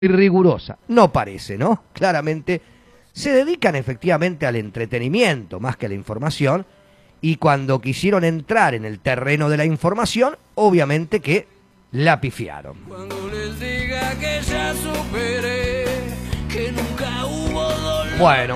rigurosa. No parece, ¿no? Claramente se dedican efectivamente al entretenimiento más que a la información, y cuando quisieron entrar en el terreno de la información, obviamente que la pifiaron. Cuando les diga que ya superé, que nunca hubo dolor. Bueno,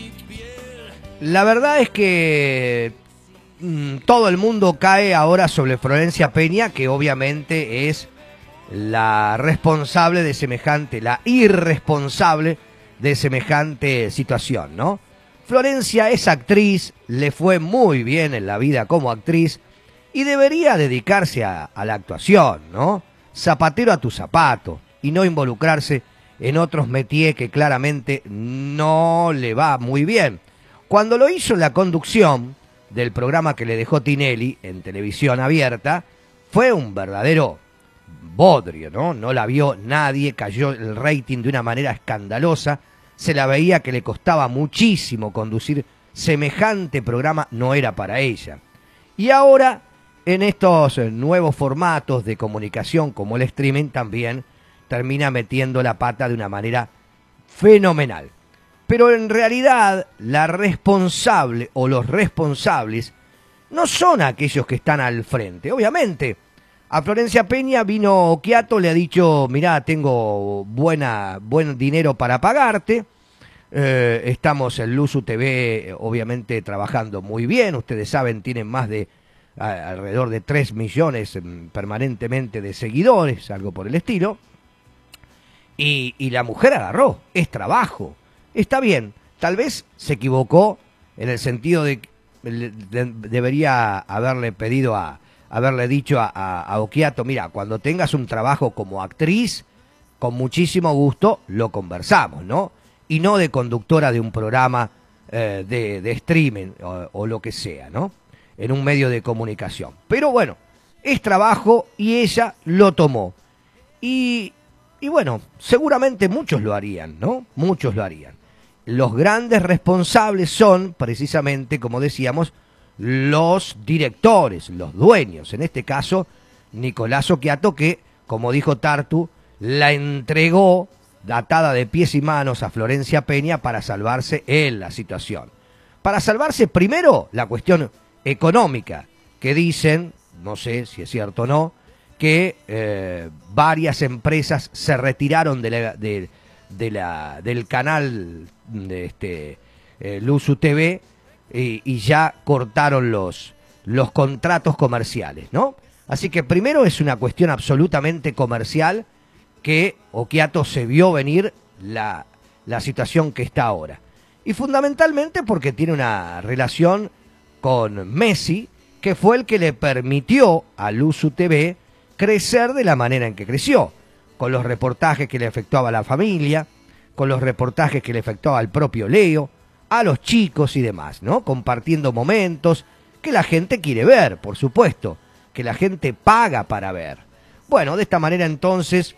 la verdad es que todo el mundo cae ahora sobre Florencia Peña, que obviamente es la responsable de semejante, la irresponsable de semejante situación, ¿no? Florencia es actriz, le fue muy bien en la vida como actriz y debería dedicarse a la actuación, ¿no? Zapatero a tu zapato y no involucrarse en otros métiers que claramente no le va muy bien. Cuando lo hizo en la conducción del programa que le dejó Tinelli en televisión abierta, fue un verdadero bodrio, ¿no? No la vio nadie, cayó el rating de una manera escandalosa, se la veía que le costaba muchísimo conducir semejante programa, no era para ella. Y ahora, en estos nuevos formatos de comunicación como el streaming, también termina metiendo la pata de una manera fenomenal. Pero en realidad, la responsable o los responsables no son aquellos que están al frente. Obviamente, a Florencia Peña vino Occhiato, le ha dicho, mirá, tengo buen dinero para pagarte, estamos en Luzu TV, obviamente trabajando muy bien, ustedes saben, tienen más de alrededor de 3 millones permanentemente de seguidores, algo por el estilo, y la mujer agarró, es trabajo, está bien, tal vez se equivocó en el sentido de que debería haberle dicho a Occhiato, mira, cuando tengas un trabajo como actriz, con muchísimo gusto lo conversamos, ¿no? Y no de conductora de un programa de streaming o lo que sea, ¿no? En un medio de comunicación. Pero bueno, es trabajo y ella lo tomó. Y bueno, seguramente muchos lo harían, ¿no? Muchos lo harían. Los grandes responsables son, precisamente, como decíamos, los directores, los dueños, en este caso Nicolás Occhiato, que, como dijo Tartu, la entregó atada de pies y manos a Florencia Peña para salvarse en la situación. Para salvarse primero la cuestión económica, que dicen, no sé si es cierto o no, que varias empresas se retiraron del canal de Luzu TV, y ya cortaron los contratos comerciales, ¿no? Así que primero es una cuestión absolutamente comercial, que Occhiato se vio venir la situación que está ahora. Y fundamentalmente porque tiene una relación con Messi, que fue el que le permitió a Luzu TV crecer de la manera en que creció, con los reportajes que le efectuaba a la familia, con los reportajes que le efectuaba al propio Leo, a los chicos y demás, ¿no? Compartiendo momentos que la gente quiere ver, por supuesto, que la gente paga para ver. Bueno, de esta manera entonces,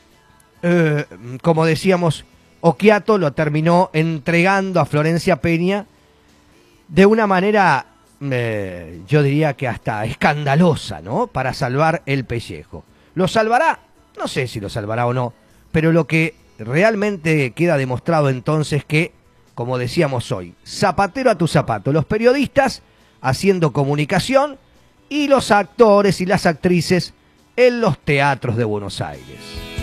como decíamos, Occhiato lo terminó entregando a Florencia Peña de una manera, yo diría que hasta escandalosa, ¿no? Para salvar el pellejo. ¿Lo salvará? No sé si lo salvará o no, pero lo que realmente queda demostrado entonces que, como decíamos hoy, zapatero a tu zapato, los periodistas haciendo comunicación y los actores y las actrices en los teatros de Buenos Aires.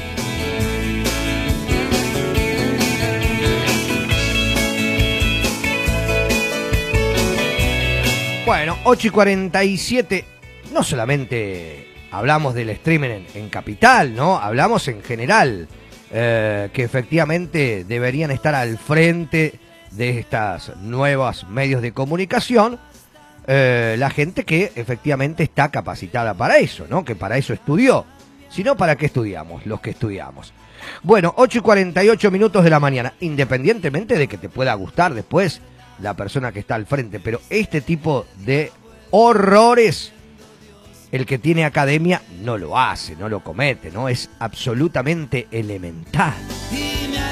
Bueno, 8:47, no solamente hablamos del streaming en Capital, ¿no? Hablamos en general, que efectivamente deberían estar al frente de estas nuevas medios de comunicación, la gente que efectivamente está capacitada para eso, ¿no? Que para eso estudió. Si no, ¿para qué estudiamos? Los que estudiamos. Bueno, 8:48 de la mañana, independientemente de que te pueda gustar después la persona que está al frente, pero este tipo de horrores, el que tiene academia no lo hace, no lo comete, ¿no? Es absolutamente elemental.